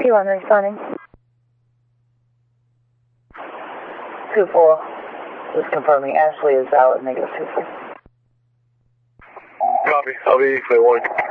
P1 responding. 2-4. Just confirming Ashley is valid, -2-4. Copy. I'll be clear 1.